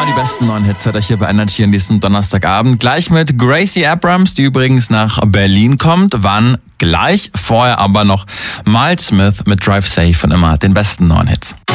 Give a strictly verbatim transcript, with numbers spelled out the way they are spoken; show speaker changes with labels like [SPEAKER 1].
[SPEAKER 1] Nochmal die besten neuen Hits hat er hier bei Energy an diesem Donnerstagabend. Gleich mit Gracie Abrams, die übrigens nach Berlin kommt. Wann? Gleich. Vorher aber noch Miles Smith mit Drive Safe und immer den besten neuen Hits.